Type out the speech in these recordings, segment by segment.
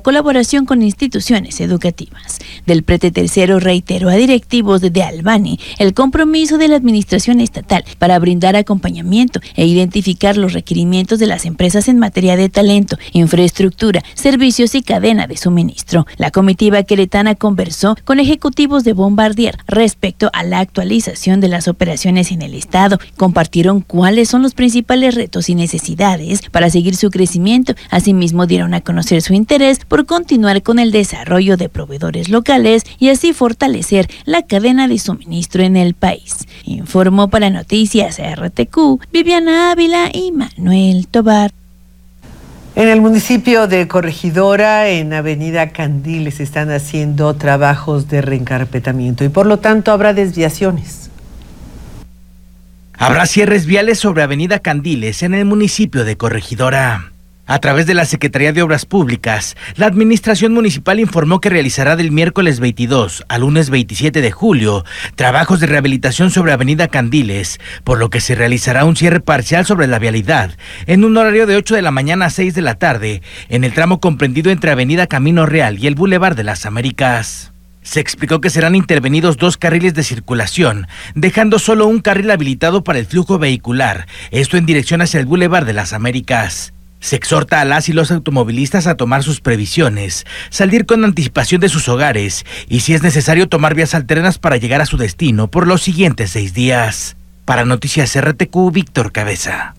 colaboración con instituciones educativas. Del Prete Tercero reiteró a directivos de Albany el compromiso de la administración estatal para brindar acompañamiento e identificar los requerimientos de las empresas en materia de talento, infraestructura, servicios y cadena de suministro. La comitiva queretana conversó con ejecutivos de Bombardier respecto a la actualización de las operaciones en el estado. Compartieron cuáles son los principales retos y necesidades para seguir su crecimiento. Asimismo, dieron a conocer su interés por continuar con el desarrollo de proveedores locales y así fortalecer la cadena de suministro en el país. Informó para Noticias RTQ, Viviana Ávila y Manuel Tobar. En el municipio de Corregidora, en Avenida Candiles, están haciendo trabajos de reencarpetamiento y por lo tanto habrá desviaciones. Habrá cierres viales sobre Avenida Candiles en el municipio de Corregidora. A través de la Secretaría de Obras Públicas, la Administración Municipal informó que realizará del miércoles 22 al lunes 27 de julio trabajos de rehabilitación sobre Avenida Candiles, por lo que se realizará un cierre parcial sobre la vialidad en un horario de 8 de la mañana a 6 de la tarde en el tramo comprendido entre Avenida Camino Real y el Boulevard de las Américas. Se explicó que serán intervenidos 2 carriles de circulación, dejando solo un carril habilitado para el flujo vehicular, esto en dirección hacia el Boulevard de las Américas. Se exhorta a las y los automovilistas a tomar sus previsiones, salir con anticipación de sus hogares y si es necesario tomar vías alternas para llegar a su destino por los siguientes 6 días. Para Noticias RTQ, Víctor Cabeza.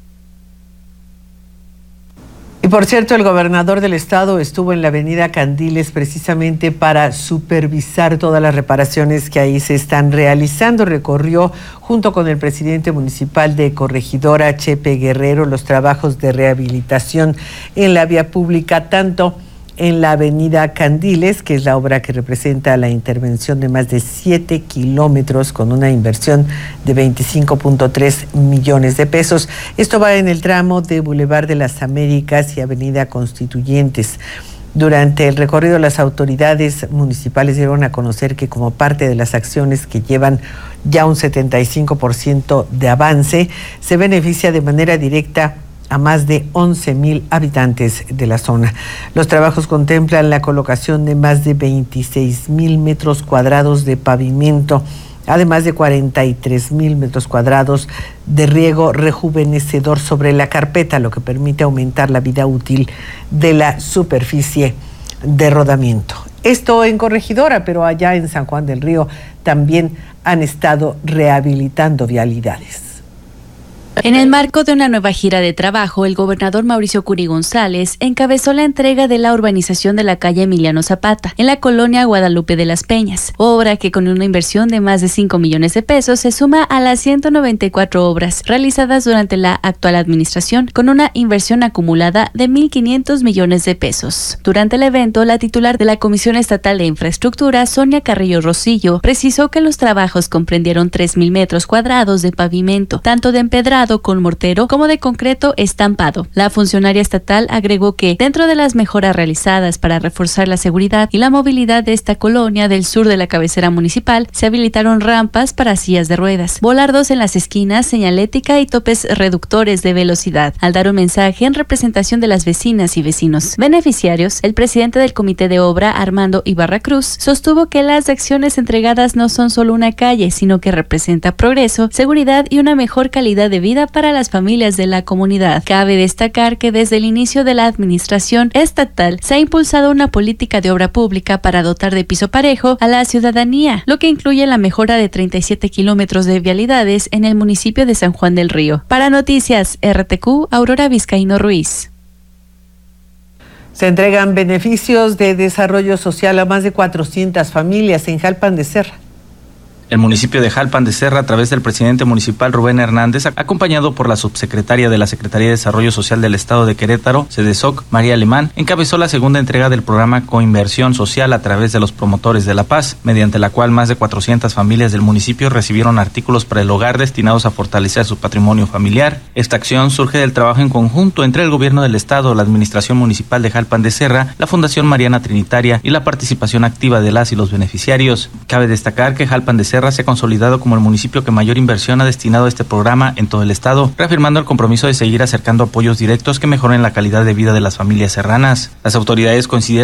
Y por cierto, el gobernador del estado estuvo en la avenida Candiles precisamente para supervisar todas las reparaciones que ahí se están realizando. Recorrió junto con el presidente municipal de Corregidora, Chepe Guerrero, los trabajos de rehabilitación en la vía pública, tanto en la avenida Candiles, que es la obra que representa la intervención de más de 7 kilómetros con una inversión de 25.3 millones de pesos. Esto va en el tramo de Boulevard de las Américas y Avenida Constituyentes. Durante el recorrido, las autoridades municipales dieron a conocer que como parte de las acciones que llevan ya un 75% de avance, se beneficia de manera directa a más de 11,000 habitantes de la zona. Los trabajos contemplan la colocación de más de 26,000 metros cuadrados de pavimento, además de 43,000 metros cuadrados de riego rejuvenecedor sobre la carpeta, lo que permite aumentar la vida útil de la superficie de rodamiento. Esto en Corregidora, pero allá en San Juan del Río también han estado rehabilitando vialidades. En el marco de una nueva gira de trabajo, el gobernador Mauricio Curi González encabezó la entrega de la urbanización de la calle Emiliano Zapata, en la colonia Guadalupe de las Peñas, obra que con una inversión de más de 5 millones de pesos se suma a las 194 obras realizadas durante la actual administración, con una inversión acumulada de 1.500 millones de pesos. Durante el evento, la titular de la Comisión Estatal de Infraestructura, Sonia Carrillo Rosillo, precisó que los trabajos comprendieron 3,000 metros cuadrados de pavimento, tanto de empedrado con mortero como de concreto estampado. La funcionaria estatal agregó que dentro de las mejoras realizadas para reforzar la seguridad y la movilidad de esta colonia del sur de la cabecera municipal, se habilitaron rampas para sillas de ruedas, volardos en las esquinas, señalética y topes reductores de velocidad. Al dar un mensaje en representación de las vecinas y vecinos beneficiarios, el presidente del comité de obra, Armando Ibarra Cruz, sostuvo que las acciones entregadas no son solo una calle, sino que representa progreso, seguridad y una mejor calidad de vida para las familias de la comunidad. Cabe destacar que desde el inicio de la administración estatal se ha impulsado una política de obra pública para dotar de piso parejo a la ciudadanía, lo que incluye la mejora de 37 kilómetros de vialidades en el municipio de San Juan del Río. Para Noticias RTQ, Aurora Vizcaíno Ruiz. Se entregan beneficios de desarrollo social a más de 400 familias en Jalpan de Serra. El municipio de Jalpan de Serra, a través del presidente municipal Rubén Hernández, acompañado por la subsecretaria de la Secretaría de Desarrollo Social del Estado de Querétaro, SEDESOC, María Alemán, encabezó la segunda entrega del programa Coinversión Social a través de los promotores de la paz, mediante la cual más de 400 familias del municipio recibieron artículos para el hogar destinados a fortalecer su patrimonio familiar. Esta acción surge del trabajo en conjunto entre el gobierno del Estado, la Administración Municipal de Jalpan de Serra, la Fundación Mariana Trinitaria y la participación activa de las y los beneficiarios. Cabe destacar que Jalpan de Serra se ha consolidado como el municipio que mayor inversión ha destinado a este programa en todo el estado, reafirmando el compromiso de seguir acercando apoyos directos que mejoren la calidad de vida de las familias serranas. Las autoridades consideran